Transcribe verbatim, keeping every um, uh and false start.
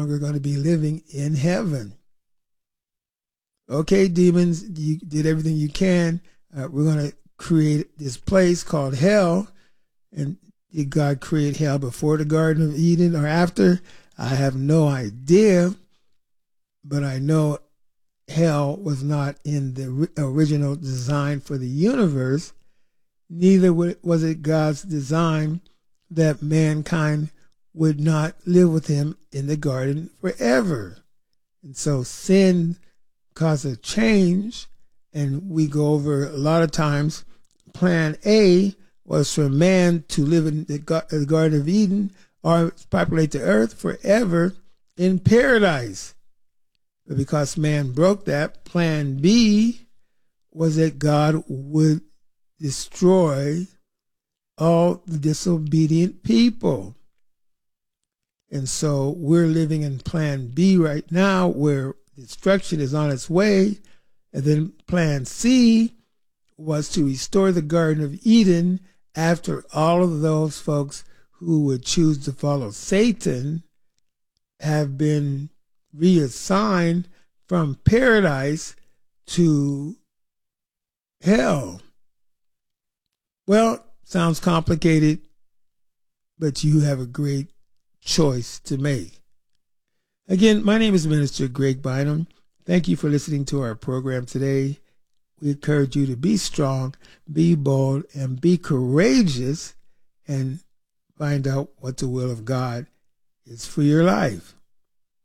longer going to be living in heaven. Okay, demons, you did everything you can. Uh, we're going to create this place called hell. And did God create hell before the Garden of Eden or after? I have no idea, but I know hell was not in the original design for the universe. Neither was it God's design that mankind would not live with him in the garden forever. And so sin caused a change, and we go over a lot of times. Plan A was for man to live in the Garden of Eden or populate the earth forever in paradise. But because man broke that, plan B was that God would destroy all the disobedient people. And so we're living in plan B right now, where destruction is on its way. And then plan C was to restore the Garden of Eden after all of those folks who would choose to follow Satan have been reassigned from paradise to hell. Well, sounds complicated, but you have a great choice to make. Again, my name is Minister Greg Bynum. Thank you for listening to our program today. We encourage you to be strong, be bold, and be courageous, and find out what the will of God is for your life.